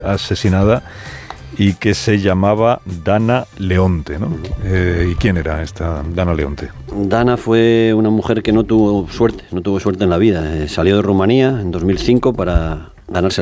asesinada y que se llamaba Dana Leonte, ¿no? ¿Y quién era esta Dana Leonte? Dana fue una mujer que no tuvo suerte en la vida. Salió de Rumanía en 2005 para ganarse